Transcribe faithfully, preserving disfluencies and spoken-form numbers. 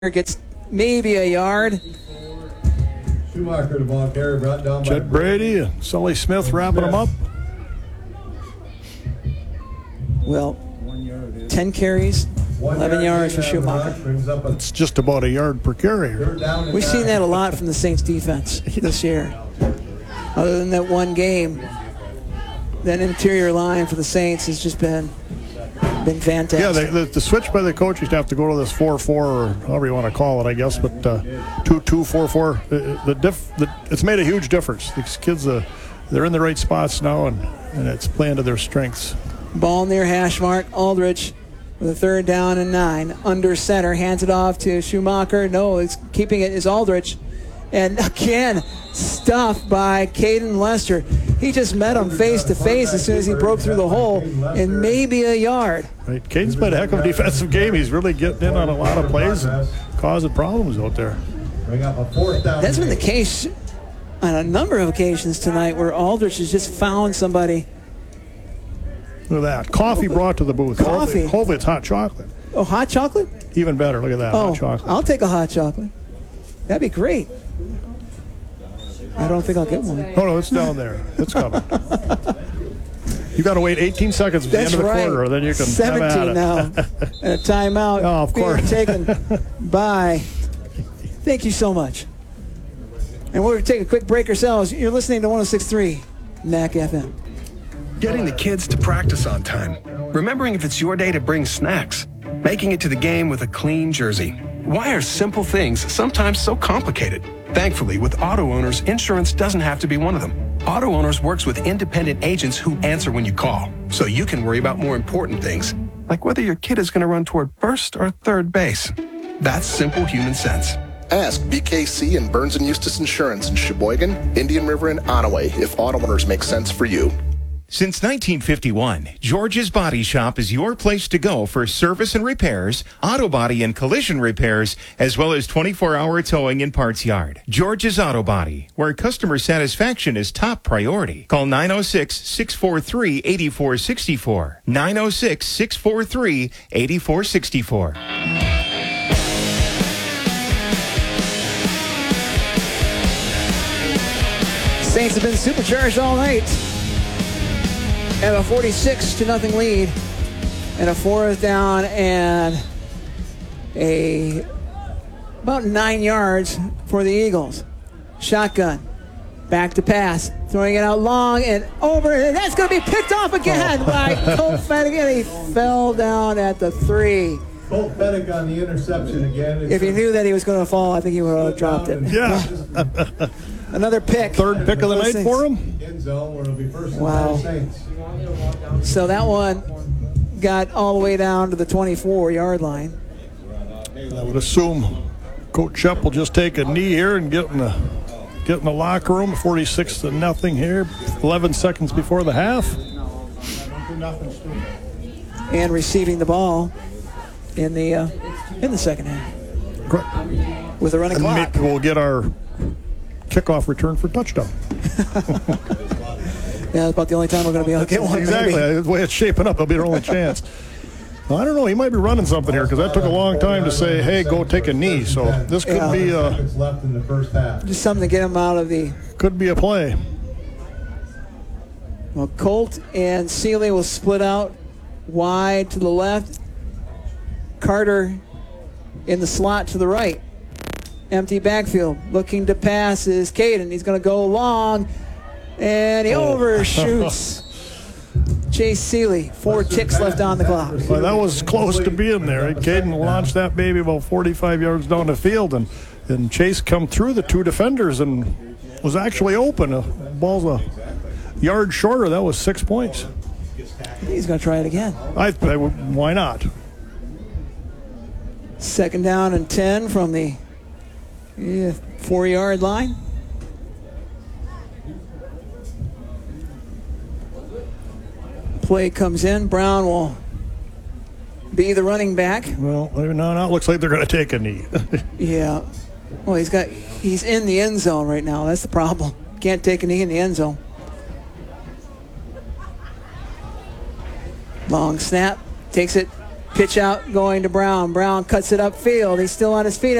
Gets maybe a yard. Schumacher, the ball carrier, brought down by Chet Brady and Sully Smith wrapping them up. Well, ten carries, eleven yards for Schumacher. It's just about a yard per carry. We've seen that a lot from the Saints defense this year. Other than that one game, that interior line for the Saints has just been been fantastic. Yeah, the, the, the switch by the coach, you have to go to this four four, or however you want to call it, I guess, but uh, two two four four. The, the diff, the, it's made a huge difference. These kids, uh, they're in the right spots now, and, and it's playing to their strengths. Ball near hash mark. Aldrich with a third down and nine. Under center, hands it off to Schumacher. No, it's keeping it is Aldrich. And again, stuffed by Caden Lester. He just met him face to face as soon as he broke through the hole, and maybe a yard. Right. Caden's played a heck of a defensive game. He's really getting in on a lot of plays and causing problems out there. That's been the case on a number of occasions tonight where Aldrich has just found somebody. Look at that. Coffee brought to the booth. Coffee. Hopefully it's hot chocolate. Oh, hot chocolate? Even better. Look at that. Oh, hot chocolate. I'll take a hot chocolate. That'd be great. I don't think I'll get one. Oh, no, it's down there. It's coming. You got to wait eighteen seconds at the That's end of the right. quarter, then you can seventeen have at now. it. And a timeout Oh, of course. being taken by. Thank you so much. And we're going to take a quick break ourselves. You're listening to one oh six point three M A C F M. Getting the kids to practice on time. Remembering if it's your day to bring snacks. Making it to the game with a clean jersey. Why are simple things sometimes so complicated? Thankfully, with Auto Owners, insurance doesn't have to be one of them. Auto Owners works with independent agents who answer when you call, so you can worry about more important things, like whether your kid is going to run toward first or third base. That's simple human sense. Ask B K C and Burns and Eustace Insurance in Sheboygan, Indian River, and Onaway if Auto Owners make sense for you. Since nineteen fifty-one, George's Body Shop is your place to go for service and repairs, auto body and collision repairs, as well as twenty-four hour towing and parts yard. George's Auto Body, where customer satisfaction is top priority. Call nine oh six, six four three, eight four six four. nine oh six, six four three, eight four six four. Saints have been supercharged all night. Have a forty-six to nothing lead, and a fourth down and a about nine yards for the Eagles. Shotgun, back to pass, throwing it out long and over, and that's going to be picked off again by Colt Fettigan. He fell down at the three. Colt Fettigan on the interception again. If he knew that he was going to fall, I think he would have dropped it. Yeah. Another pick. Third pick of the night for him. End zone where it'll be first and Wow. Saints. So that one got all the way down to the twenty-four yard line. I would assume Coach Shep will just take a knee here and get in the get in the locker room. forty-six to nothing here. eleven seconds before the half. And receiving the ball in the uh, in the second half Correct. with a running And clock. maybe we'll get our kickoff return for touchdown. Yeah, that's about the only time we're going to be able to get one. Exactly. maybe. The way it's shaping up, it'll be their only chance. Well, I don't know. He might be running something here because that took a long time to say, hey, go take a knee. So this could Yeah. be a, Seconds left in the first half. Just something to get him out of the. could be a play. Well, Colt and Seeley will split out wide to the left. Carter in the slot to the right. Empty backfield. Looking to pass is Caden. He's going to go long, and he Oh. overshoots Chase Seeley. Four ticks left on the clock. Well, that was close to being there. Caden launched that baby about forty-five yards down the field, and, and Chase come through the two defenders and was actually open. The ball's a yard shorter. That was six points. He's going to try it again. I, I would, why not? Second down and ten from the yeah, four-yard line. Play comes in. Brown will be the running back. Well, no, now it looks like they're going to take a knee. Yeah. Well, he's got he's in the end zone right now. That's the problem. Can't take a knee in the end zone. Long snap. Takes it Pitch out going to Brown. Brown cuts it upfield. He's still on his feet.